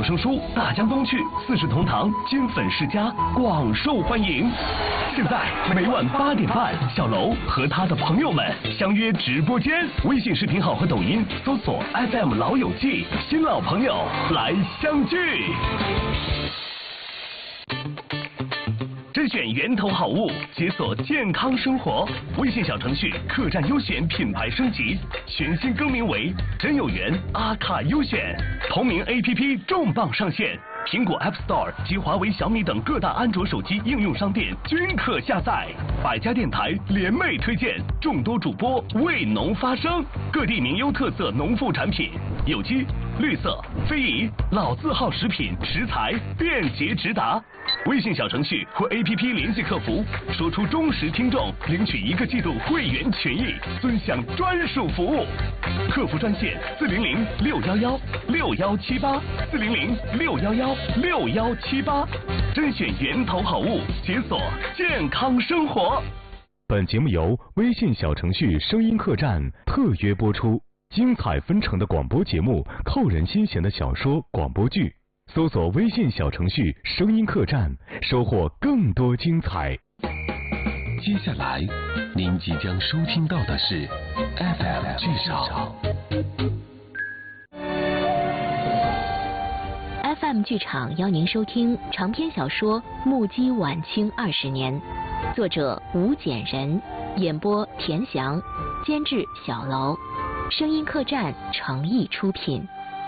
声书大江东去、四世同堂均粉世家广受欢迎。现在每晚8点半，小楼和他的朋友们相约直播间，微信视频号和抖音搜索 FM 老友记，新老朋友来相聚。甄选源头好物，解锁健康生活。微信小程序客栈优选品牌升级，全新更名为真有缘阿卡优选。同名 APP 重磅上线，苹果 App Store 及华为、小米等各大安卓手机应用商店均可下载。百家电台联袂推荐，众多主播为农发声，各地名优特色农副产品，有机、绿色、非遗、老字号食品食材便捷直达。微信小程序或 APP 联系客服，说出忠实听众，领取1个季度会员权益，尊享专属服务。客服专线400-611-6178，400-611-6178，甄选源头好物，解锁健康生活。 本节目由微信小程序声音客栈特约播出，精彩纷呈的广播节目，扣人心弦的小说广播剧。搜索微信小程序声音客栈，收获更多精彩。 接下来您即将收听到的是 FM 剧场。 FM 剧场邀您收听长篇小说《目击晚清20年》，作者吴简人，演播田翔，监制小楼，声音客栈诚意出品。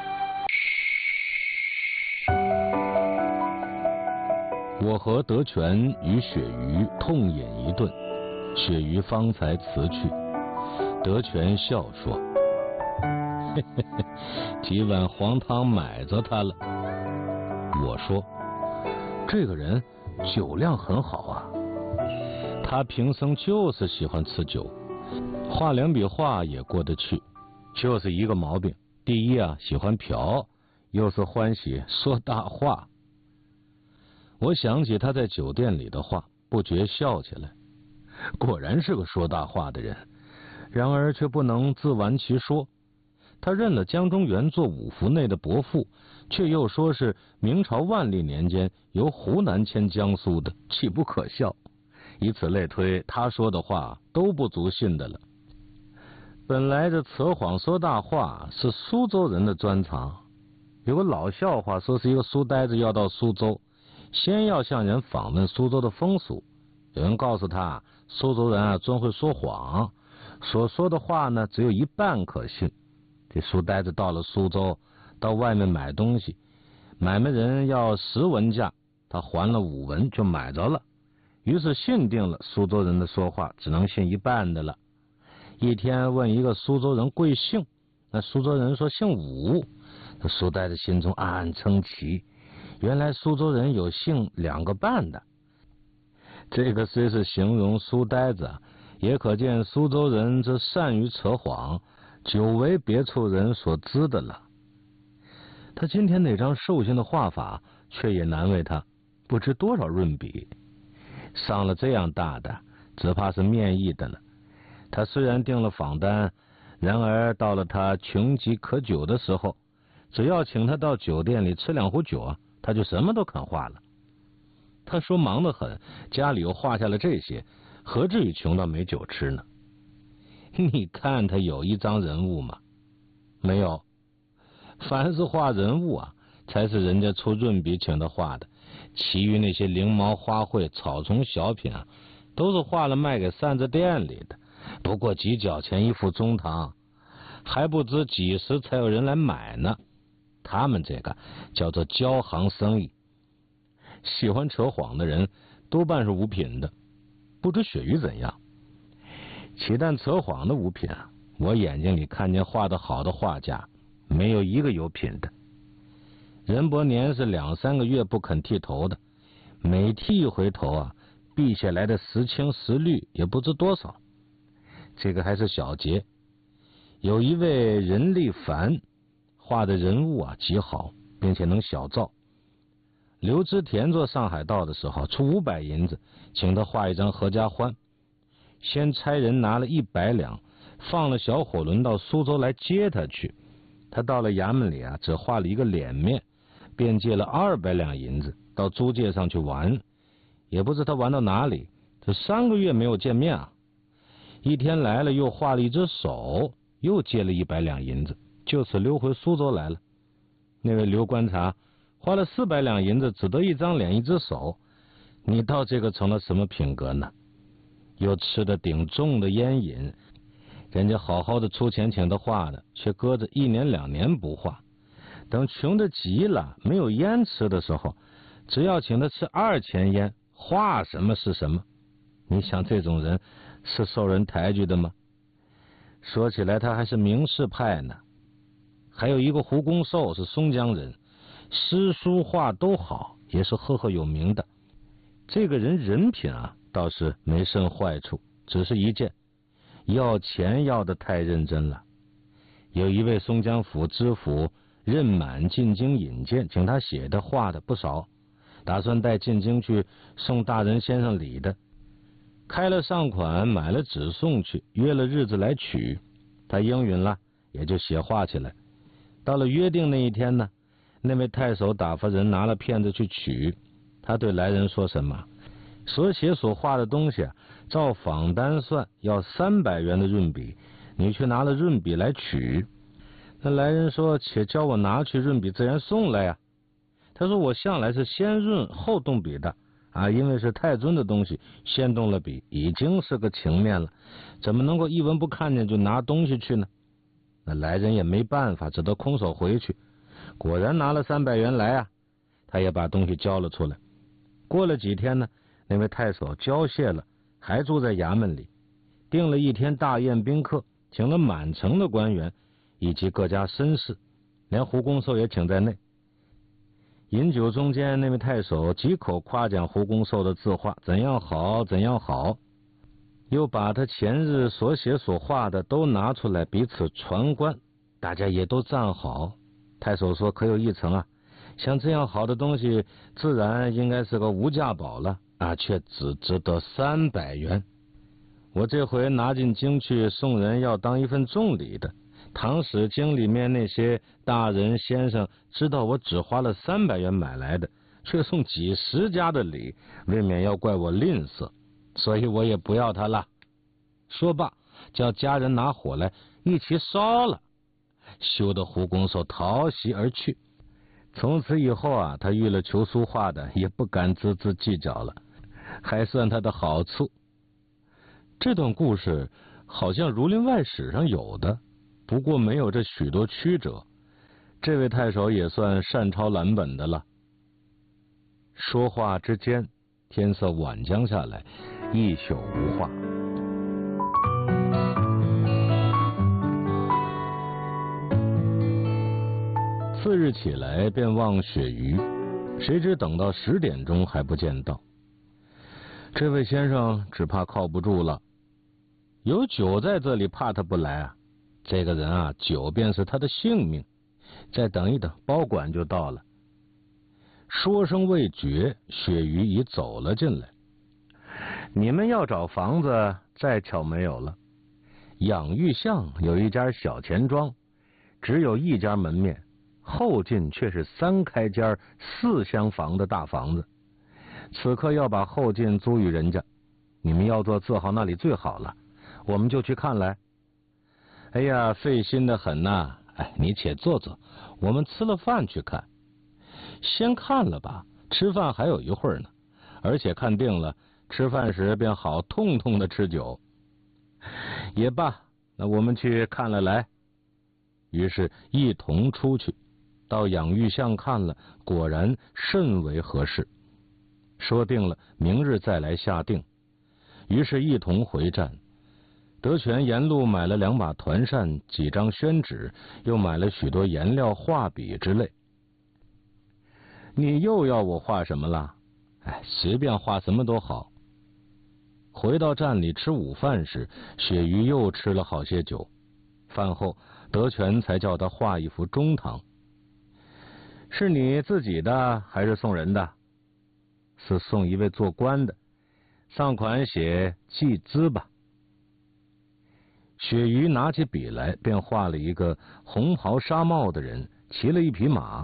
我和德全与鳕鱼痛饮一顿，鳕鱼方才辞去。德全笑说：“嘿嘿嘿，几碗黄汤买着他了。”我说：“这个人酒量很好啊，他平生就是喜欢吃酒，画2笔画也过得去，就是一个毛病，第一啊，喜欢嫖，又是欢喜说大话。”我想起他在酒店里的话，不觉笑起来。果然是个说大话的人，然而却不能自完其说。他认了江中源做五福内的伯父，却又说是明朝万历年间由湖南迁江苏的，岂不可笑？以此类推，他说的话都不足信的了。本来这扯谎说大话是苏州人的专长，有个老笑话，说是一个书呆子要到苏州，先要向人访问苏州的风俗，有人告诉他，苏州人啊专会说谎，所说的话呢只有一半可信。这书呆子到了苏州，到外面买东西，买卖人要10文价，他还了5文就买着了，于是信定了苏州人的说话只能信一半的了。一天问一个苏州人贵姓，那苏州人说姓武，那书呆子心中暗暗称奇，原来苏州人有姓2个半的。这个虽是形容书呆子，也可见苏州人这善于扯谎，久为别处人所知的了。他今天那张寿星的画法却也难为他，不知多少润笔，上了这样大的，只怕是面议的了。他虽然订了访单，然而到了他穷极可久的时候，只要请他到酒店里吃2壶酒啊，他就什么都肯画了。他说忙得很，家里又画下了这些，何至于穷到没酒吃呢？你看他有一张人物吗？没有。凡是画人物啊，才是人家出润笔请他画的，其余那些翎毛花卉、草丛小品啊，都是画了卖给扇子店里的，不过几角钱一副中堂，还不知几时才有人来买呢。他们这个叫做交行生意。喜欢扯谎的人多半是无品的，不知鳕鱼怎样。岂但扯谎的无品啊，我眼睛里看见画得好的画家，没有一个有品的。任伯年是2、3个月不肯剃头的，每剃一回头啊，避下来的时青时绿也不知多少。这个还是小节。有一位任立凡，画的人物啊极好，并且能小照。刘知田做上海道的时候，出500银子，请他画一张合家欢。先差人拿了100两，放了小火轮到苏州来接他去。他到了衙门里啊，只画了一个脸面， 便借了200两银子到租界上去玩，也不知他玩到哪里，这3个月没有见面啊。一天来了，又画了一只手，又借了100两银子，就此溜回苏州来了。那位刘观察花了400两银子，只得一张脸一只手，你到这个成了什么品格呢？又吃得顶重的烟瘾，人家好好的出钱请他画的，却搁着1年2年不画。等穷得急了，没有烟吃的时候，只要请他吃2钱烟，画什么是什么。你想这种人是受人抬举的吗？说起来他还是名士派呢。还有一个胡公寿是松江人，诗书画都好，也是赫赫有名的。这个人人品啊倒是没甚坏处，只是一件，要钱要得太认真了。有一位松江府知府任满进京引荐，请他写的画的不少，打算带进京去送大人先生礼的。开了上款，买了纸送去，约了日子来取。他应允了，也就写画起来。到了约定那一天呢，那位太守打发人拿了片子去取。他对来人说什么？所写所画的东西啊，照仿单算要300元的润笔，你却拿了润笔来取。那来人说，且叫我拿去，润笔自然送来呀。他说，我向来是先润后动笔的啊，因为是太尊的东西，先动了笔，已经是个情面了，怎么能够一文不看见就拿东西去呢？那来人也没办法，只得空手回去。果然拿了300元来啊，他也把东西交了出来。过了几天呢，那位太守交卸了，还住在衙门里，定了一天大宴宾客，请了满城的官员以及各家绅士，连胡公寿也请在内。饮酒中间，那位太守几口夸奖胡公寿的字画怎样好怎样好，又把他前日所写所画的都拿出来彼此传观，大家也都赞好。太守说，可有一层啊，像这样好的东西自然应该是个无价宝了啊，却只值得300元。我这回拿进京去送人，要当一份重礼的，倘使京里面那些大人先生知道我只花了300元买来的，却送几十家的礼，未免要怪我吝啬，所以我也不要它了。说罢，叫家人拿火来一起烧了，羞得胡公寿逃席而去。从此以后啊，他遇了求书画的也不敢锱铢计较了，还算他的好处。这段故事好像《儒林外史》上有的，不过没有这许多曲折。这位太守也算善抄蓝本的了。说话之间，天色晚将下来，一宿无话。次日起来便望鳕鱼，谁知等到10点钟还不见到。这位先生只怕靠不住了，有酒在这里，怕他不来啊。这个人啊，酒便是他的性命，再等一等，包管就到了。说声未绝，鳕鱼已走了进来。你们要找房子，再巧没有了。养育巷有一家小钱庄，只有一家门面，后进却是3开间4厢房的大房子。此刻要把后进租与人家，你们要做字号那里最好了，我们就去看来。哎呀，费心的很呐！哎，你且坐坐，我们吃了饭去看。先看了吧，吃饭还有一会儿呢，而且看定了，吃饭时便好痛痛的吃酒。也罢，那我们去看了来。于是一同出去，到养育巷看了，果然甚为合适。说定了，明日再来下定。于是一同回站。德全沿路买了2把团扇，几张宣纸，又买了许多颜料、画笔之类。你又要我画什么了？哎，随便画什么都好。回到站里吃午饭时，鳕鱼又吃了好些酒。饭后，德全才叫他画一幅中堂。是你自己的还是送人的？是送一位做官的，上款写季资吧。鳕鱼拿起笔来，便画了一个红袍纱帽的人，骑了一匹马，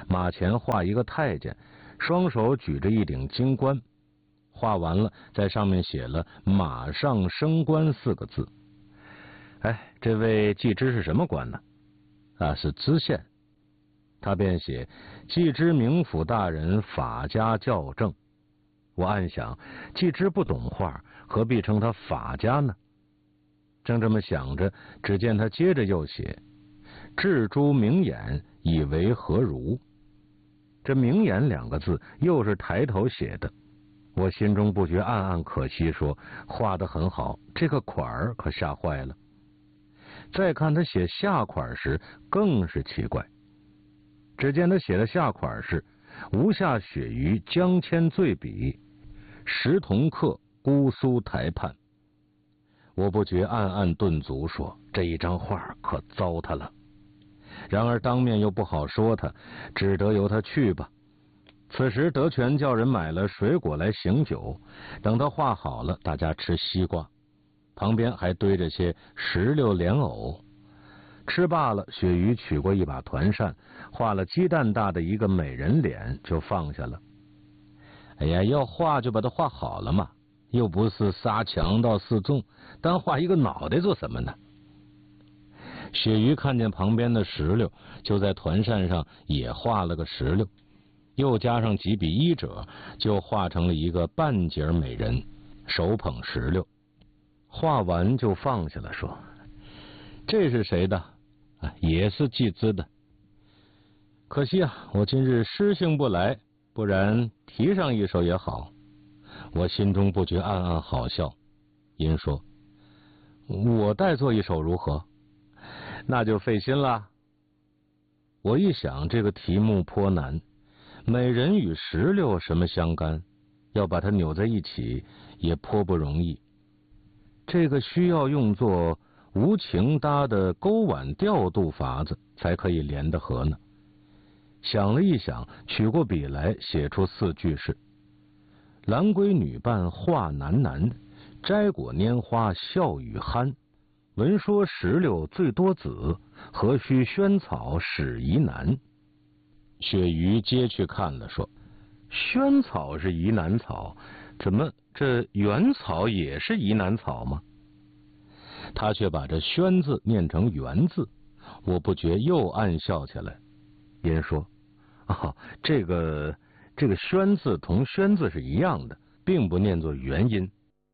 马前画一个太监，双手举着一顶金冠。画完了，在上面写了“马上升官”4个字。这位季知是什么官呢？是知县。他便写季知明府大人法家校正。我暗想，季知不懂画，何必称他法家呢？正这么想着，只见他接着又写雉猪明眼，以为何如。这明眼2个字又是抬头写的。我心中不觉暗暗可惜，说画得很好，这个款儿可吓坏了。再看他写下款时更是奇怪，只见他写的下款是吴下鳕鱼江千醉笔，石同客姑苏台畔。我不觉暗暗顿足，说这一张画可糟蹋了。然而当面又不好说他，只得由他去吧。此时德全叫人买了水果来醒酒，等他画好了，大家吃西瓜，旁边还堆着些石榴莲藕。吃罢了，鳕鱼取过一把团扇，画了鸡蛋大的一个美人脸，就放下了。要画就把它画好了嘛，又不是杀强盗示众，单画一个脑袋做什么呢？鳕鱼看见旁边的石榴，就在团扇上也画了个石榴，又加上几笔衣褶，就画成了一个半截美人，手捧石榴。画完就放下了，说这是谁的？也是季知的。可惜我今日诗兴不来，不然题上一首也好。我心中不觉暗暗好笑，因说我代做一首如何？那就费心了。我一想这个题目颇难，美人与石榴什么相干？要把它扭在一起也颇不容易。这个需要用作无情搭的钩挽调度法子，才可以连得合呢。想了一想，取过笔来，写出4句是：兰闺女伴画喃喃，摘果拈花笑语酣。闻说石榴最多子，何须萱草始宜难。鳕鱼接去看了，说萱草是宜难草，怎么这原草也是宜难草吗？他却把这萱字念成原字，我不觉又暗笑起来。因说这个萱字同宣字是一样的，并不念作元音。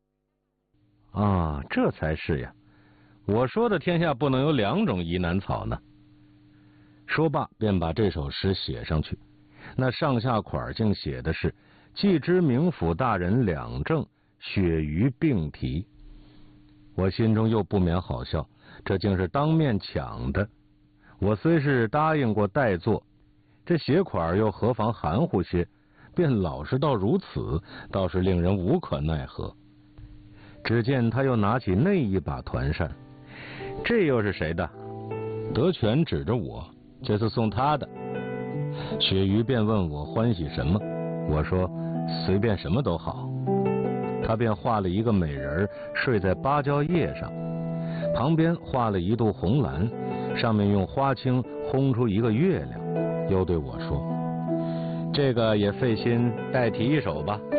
这才是呀，我说的天下不能有2种宜难草呢。说罢便把这首诗写上去，那上下款竟写的是季知明府大人2正，鳕鱼并题。我心中又不免好笑，这竟是当面抢的。我虽是答应过代做，这写款又何妨含糊些，便老实到如此，倒是令人无可奈何。只见他又拿起那一把团扇，这又是谁的？德全指着我，这是送他的。鳕鱼便问我欢喜什么，我说随便什么都好。他便画了一个美人睡在芭蕉叶上，旁边画了一肚红蓝，上面用花青烘出一个月亮，又对我说这个也费心代题一首吧。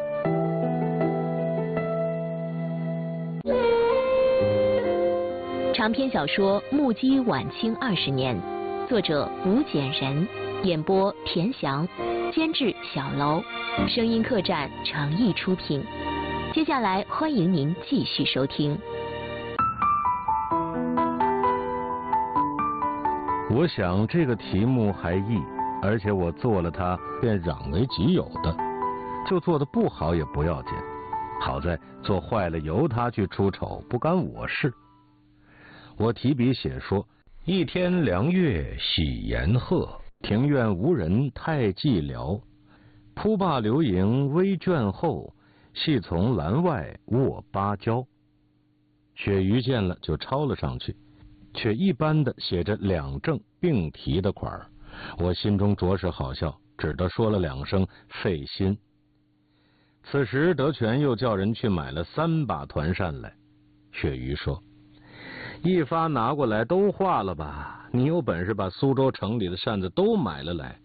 长篇小说《目击晚清20年》，作者吴简人，演播田翔，监制小楼，声音客栈诚意出品。接下来欢迎您继续收听。 我想这个题目还易，而且我做了它便攘为己有的，就做的不好也不要紧，好在做坏了由他去出丑，不干我事。我提笔写说：一天凉月喜言鹤，庭院无人太寂寥。扑罢流萤微倦后，系从栏外卧芭蕉。鳕鱼见了就抄了上去，却一般的写着2正并题的款儿。我心中着实好笑，只得说了2声费心。此时德全又叫人去买了3把团扇来。鳕鱼说：一发拿过来都画了吧，你有本事把苏州城里的扇子都买了来，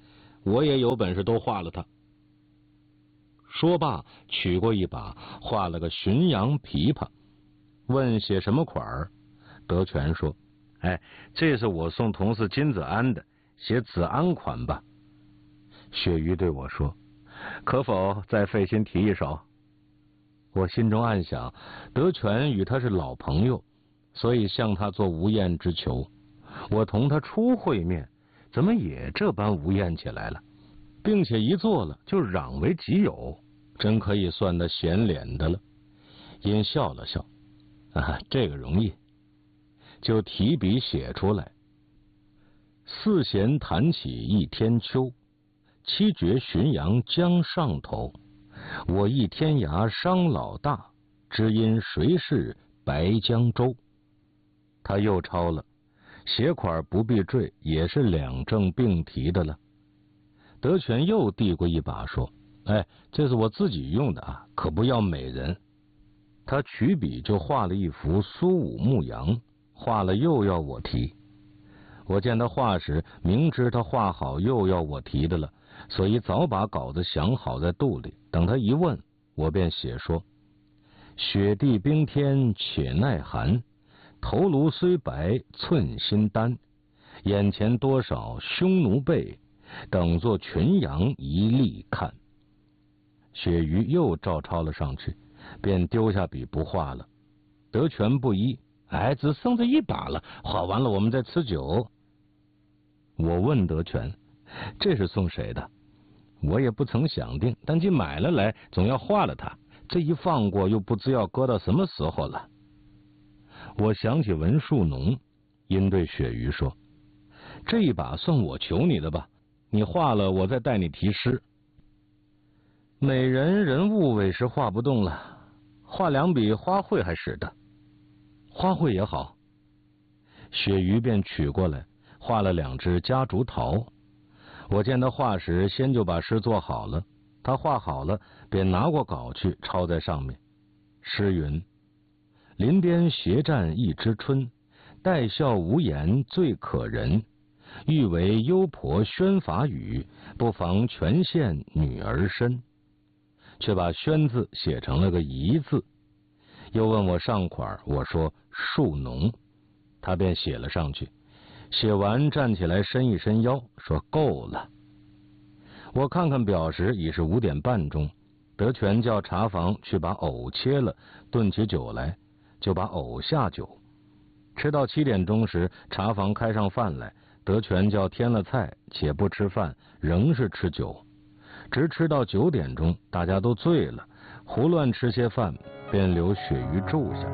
我也有本事都画了他。说罢，取过一把，画了个浔阳琵琶，问写什么款儿？德全说：“哎，这是我送同事金子安的，写子安款吧。”雪鱼对我说：“可否再费心提一手？”我心中暗想，德全与他是老朋友，所以向他做无厌之求。我同他初会面，怎么也这般无厌起来了，并且一做了就攘为己有，真可以算得显脸的了。因笑了笑，这个容易，就提笔写出来：四弦弹起一天秋，七绝浔阳江上头。我忆天涯伤老大，知因谁是白江州。他又抄了，写款不必缀，也是两正并提的了。德全又递过一把说：“哎，这是我自己用的啊，可不要美人。”他取笔就画了一幅苏武牧羊，画了又要我提。我见他画时，明知他画好又要我提的了，所以早把稿子想好在肚里，等他一问，我便写说：雪地冰天且耐寒，头颅虽白寸心丹，眼前多少匈奴辈，等作群羊一力看。雪鱼又照抄了上去，便丢下笔不画了。德全不依，只剩这一把了，画完了我们再吃酒。我问德全：“这是送谁的？”我也不曾想定，但既买了来，总要画了它。这一放过，又不知要搁到什么时候了。我想起文树农，因对雪鱼说：“这一把算我求你的吧，你画了，我再带你题诗。”美人人物委实画不动了，画两笔花卉还使得。花卉也好。雪鱼便取过来，画了两只夹竹桃。我见他画时，先就把诗做好了。他画好了，便拿过稿去抄在上面。诗云：林边斜站一枝春，带笑无言最可人。欲为幽婆宣法语，不妨全献女儿身。却把宣字写成了个夷字。又问我上款，我说树农，他便写了上去。写完站起来伸一伸腰，说够了。我看看表时已是5点半钟，德全叫茶房去把藕切了，炖起酒来，就把藕下酒。吃到7点钟时，茶房开上饭来，德全叫添了菜，且不吃饭，仍是吃酒，直吃到9点钟，大家都醉了，胡乱吃些饭，便留雪鱼住下。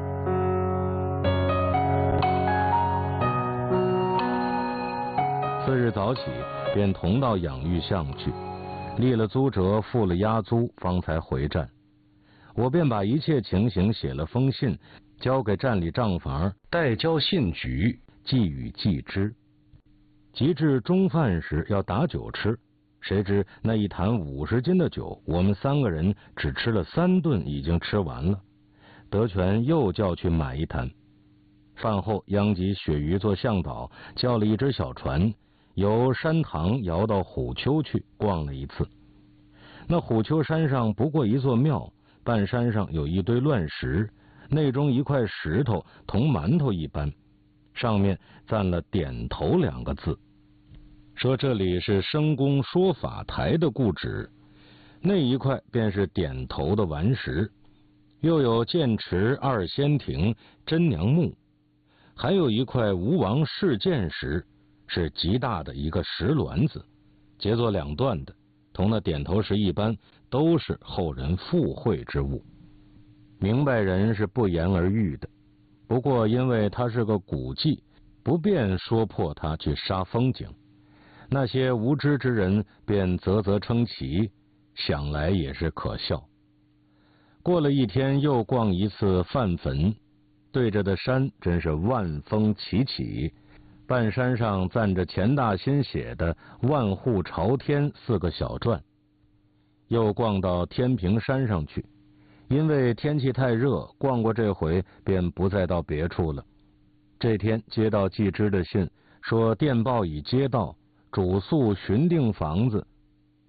次日早起，便同到养育巷去，立了租辙，付了押租，方才回站。我便把一切情形写了封信，交给站里账房，代交信局，寄与寄之。及至中饭时要打酒吃，谁知那一坛50斤的酒，我们3个人只吃了3顿，已经吃完了。德全又叫去买一坛。饭后央及雪鱼做向导，叫了一只小船，由山塘摇到虎丘去逛了一次。那虎丘山上不过一座庙，半山上有一堆乱石，内中一块石头同馒头一般，上面赞了点头2个字，说这里是生公说法台的故址。那一块便是点头的顽石，又有剑池2仙亭、真娘墓，还有一块吴王试剑石，是极大的一个石卵子，结作2段的，同那点头石一般，都是后人附会之物。明白人是不言而喻的，不过因为它是个古迹，不便说破它去杀风景。那些无知之人便啧啧称奇，想来也是可笑。过了一天，又逛一次范坟，对着的山真是万峰齐起，半山上赞着钱大新写的万户朝天4个小篆。又逛到天平山上去，因为天气太热，逛过这回便不再到别处了。这天接到季之的信，说电报已接到，主诉寻定房子，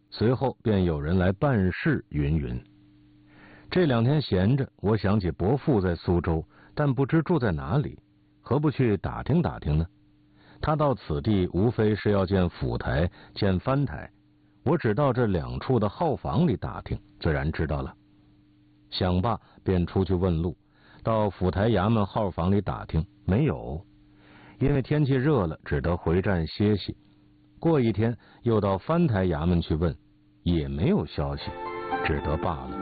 随后便有人来办事云云。这2天闲着，我想起伯父在苏州，但不知住在哪里，何不去打听打听呢？他到此地无非是要见府台、见藩台，我只到这2处的号房里打听，自然知道了。想罢便出去问路，到府台衙门号房里打听，没有。因为天气热了，只得回站歇息。过1天又到藩台衙门去问，也没有消息，只得罢了。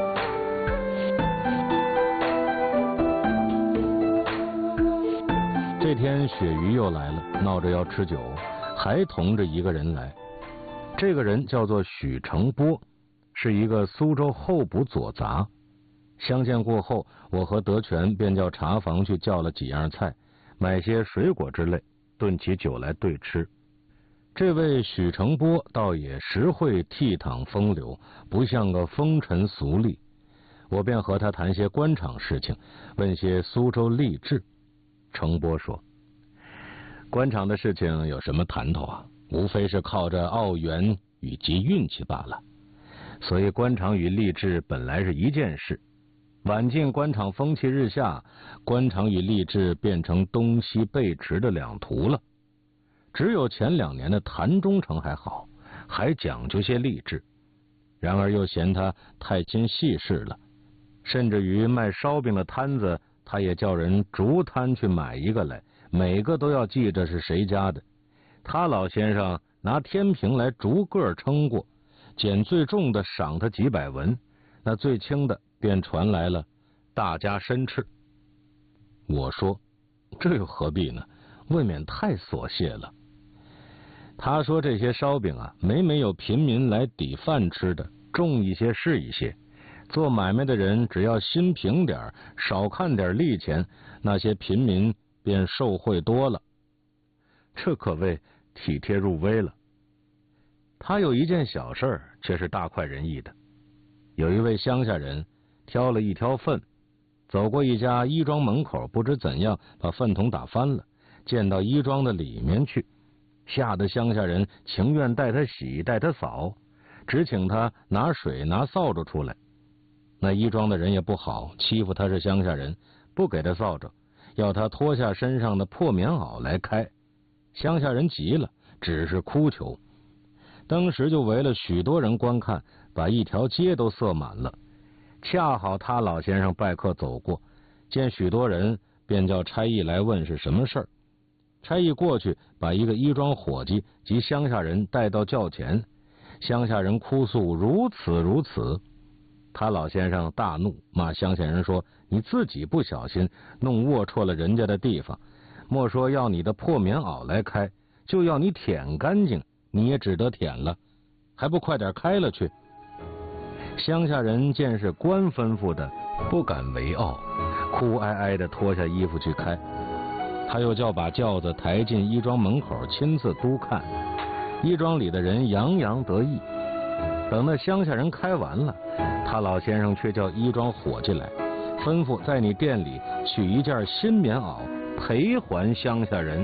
这天雪鱼又来了，闹着要吃酒，还同着一个人来。这个人叫做许成波，是一个苏州候补左杂。相见过后，我和德全便叫茶房去叫了几样菜，买些水果之类，炖起酒来对吃。这位许成波倒也实会倜傥风流，不像个风尘俗吏。我便和他谈些官场事情，问些苏州吏治。成波说，官场的事情有什么谈头啊？无非是靠着澳元以及运气罢了。所以官场与吏治本来是一件事，晚近官场风气日下，官场与吏治变成东西背驰的2途了。只有前2年的谭中丞还好，还讲究些吏治，然而又嫌他太亲细事了，甚至于卖烧饼的摊子，他也叫人逐摊去买一个来，每个都要记着是谁家的。他老先生拿天平来逐个称过，捡最重的赏他几百文，那最轻的便传来了大家申斥。我说，这又何必呢？未免太琐屑了。他说这些烧饼啊，每有平民来抵饭吃的，重一些是一些。做买卖的人只要心平点，少看点利钱，那些平民便受贿多了。这可谓体贴入微了。他有一件小事却是大快人意的。有一位乡下人挑了一挑粪，走过一家衣庄门口，不知怎样把粪桶打翻了，溅到衣庄的里面去，吓得乡下人情愿带他洗带他扫，只请他拿水拿扫帚出来。那衣庄的人也不好，欺负他是乡下人，不给他扫帚，要他脱下身上的破棉袄来开。乡下人急了，只是哭求。当时就围了许多人观看，把一条街都塞满了。恰好他老先生拜客走过，见许多人，便叫差役来问是什么事儿。差役过去，把一个衣庄伙计及乡下人带到轿前。乡下人哭诉如此如此。他老先生大怒，骂乡下人说，你自己不小心弄龌龊了人家的地方，莫说要你的破棉袄来开，就要你舔干净，你也只得舔了，还不快点开了去。乡下人见是官吩咐的，不敢为傲，哭哀哀的脱下衣服去开。他又叫把轿子抬进衣庄门口，亲自督看。衣庄里的人洋洋得意。等那乡下人开完了，他老先生却叫衣庄伙计来，吩咐在你店里取一件新棉袄赔还乡下人。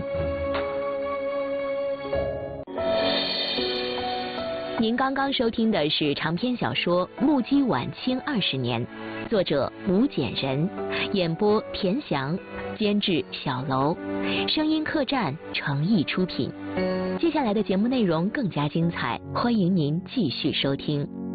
您刚刚收听的是长篇小说《目击晚清20年》，作者吴简仁，演播田翔，监制小楼，声音客栈诚意出品。接下来的节目内容更加精彩，欢迎您继续收听。